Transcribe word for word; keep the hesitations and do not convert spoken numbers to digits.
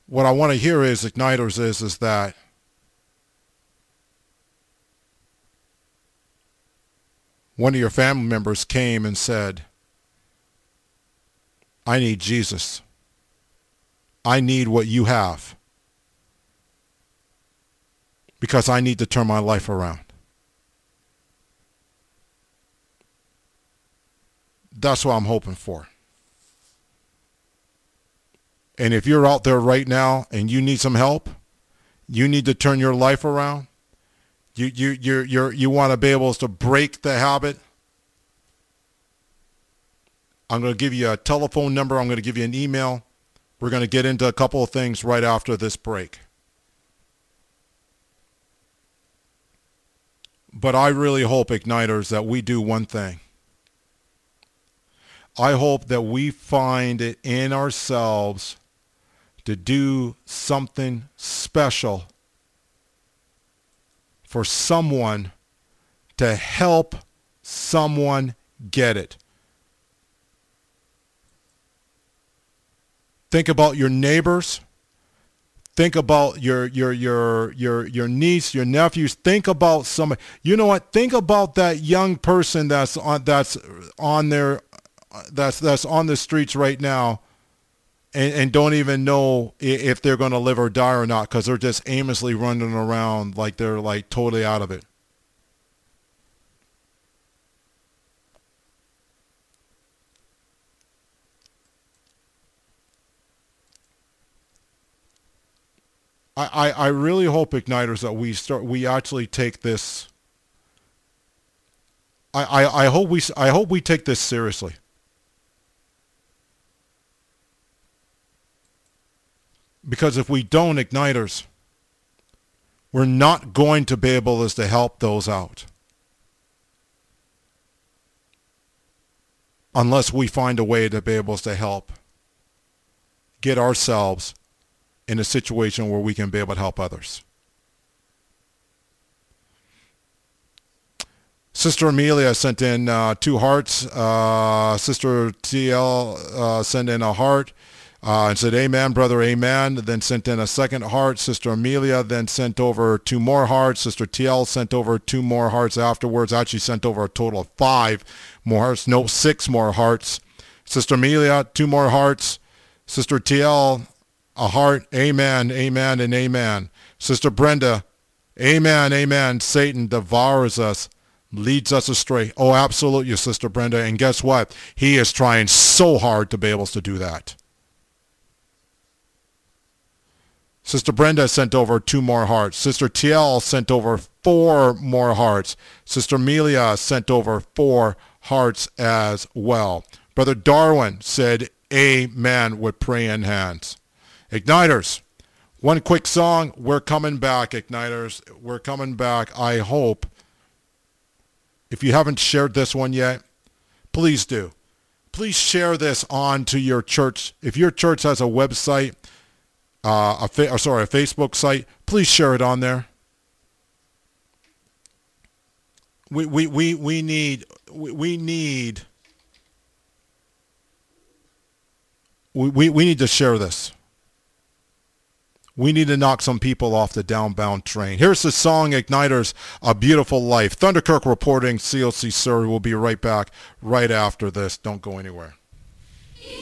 what I want to hear is, Igniters, is, is that one of your family members came and said, I need Jesus. I need what you have because I need to turn my life around. That's what I'm hoping for. And if you're out there right now and you need some help, you need to turn your life around, you you you you you want to be able to break the habit, I'm going to give you a telephone number. I'm going to give you an email. We're going to get into a couple of things right after this break. But I really hope, Igniters, that we do one thing. I hope that we find it in ourselves to do something special for someone, to help someone get it. Think about your neighbors. Think about your your your your your niece, your nephews. Think about somebody. You know what? Think about that young person that's on that's on their that's that's on the streets right now, and, and don't even know if they're going to live or die or not because they're just aimlessly running around like they're like totally out of it. I, I really hope, Igniters, that we start we actually take this I, I, I hope we I hope we take this seriously. Because if we don't, Igniters, we're not going to be able to help those out. Unless we find a way to be able to help get ourselves in a situation where we can be able to help others. Sister Amelia sent in uh, two hearts. Uh, Sister T L uh, sent in a heart uh, and said, amen, brother, amen. Then sent in a second heart. Sister Amelia then sent over two more hearts. Sister T L sent over two more hearts afterwards. Actually sent over a total of five more hearts. No, six more hearts. Sister Amelia, two more hearts. Sister T L, a heart, amen, amen, and amen. Sister Brenda, amen, amen. Satan devours us, leads us astray. Oh, absolutely, Sister Brenda. And guess what? He is trying so hard to be able to do that. Sister Brenda sent over two more hearts. Sister T L sent over four more hearts. Sister Amelia sent over four hearts as well. Brother Darwin said, amen, with praying hands. Igniters, one quick song. We're coming back, Igniters. We're coming back. I hope. If you haven't shared this one yet, please do. Please share this on to your church. If your church has a website, uh, a fa- or sorry, a Facebook site, please share it on there. We we we we need we, we need we, we we need to share this. We need to knock some people off the downbound train. Here's the song, Igniters, A Beautiful Life. Thunderkirk reporting, C O C Surrey. We'll be right back right after this. Don't go anywhere.